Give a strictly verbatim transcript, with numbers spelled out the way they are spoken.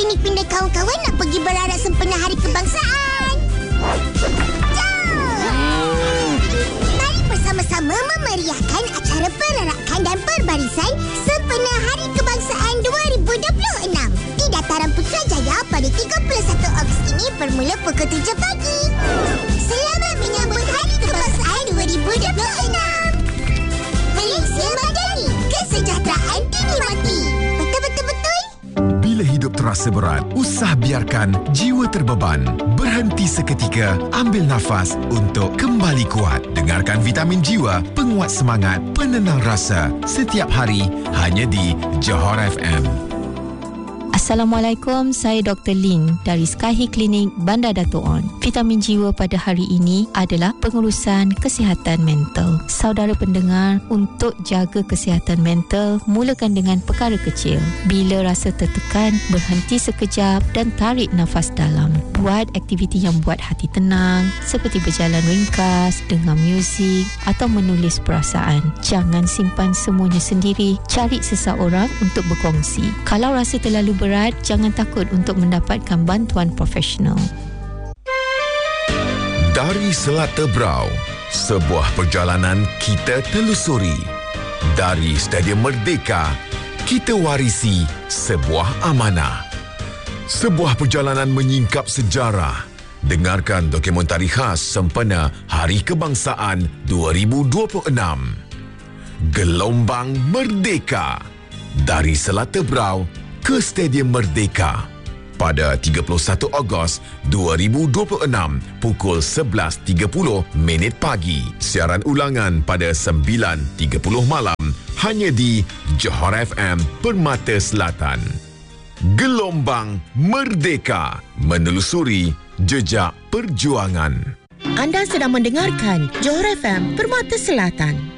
Klinik Pindah kawan-kawan nak pergi berarak sempena Hari Kebangsaan. Jom! Mari bersama-sama memeriahkan acara perarakan dan perbarisan sempena Hari Kebangsaan dua ribu dua puluh enam di Dataran Putrajaya pada tiga puluh satu Ogos ini bermula pukul tujuh pagi. Selamat menyambut Hari Kebangsaan dua ribu dua puluh enam. Malaysia Madani, kesejahteraan dinikmati. Betul-betul-betul? Bila hidup terasa berat, usah biarkan jiwa terbeban. Berhenti seketika, ambil nafas untuk kembali kuat. Dengarkan Vitamin Jiwa, penguat semangat, penenang rasa. Setiap hari, hanya di Johor F M. Assalamualaikum, saya Doktor Lin dari Skyhi Klinik Bandar Dato' On. Vitamin Jiwa pada hari ini adalah pengurusan kesihatan mental. Saudara pendengar, untuk jaga kesihatan mental, mulakan dengan perkara kecil. Bila rasa tertekan, berhenti sekejap dan tarik nafas dalam. Buat aktiviti yang buat hati tenang, seperti berjalan ringkas, dengar muzik atau menulis perasaan. Jangan simpan semuanya sendiri. Cari seseorang untuk berkongsi. Kalau rasa terlalu berat, jangan takut untuk mendapatkan bantuan profesional. Dari Selat Tebrau, sebuah perjalanan kita telusuri. Dari Stadium Merdeka, kita warisi sebuah amanah. Sebuah perjalanan menyingkap sejarah. Dengarkan dokumentari khas sempena Hari Kebangsaan dua ribu dua puluh enam. Gelombang Merdeka. Dari Selat Tebrau ke Stadium Merdeka pada tiga puluh satu Ogos dua ribu dua puluh enam pukul sebelas tiga puluh minit pagi. Siaran ulangan pada sembilan tiga puluh malam hanya di Johor F M Permata Selatan. Gelombang Merdeka, menelusuri jejak perjuangan. Anda sedang mendengarkan Johor F M Permata Selatan.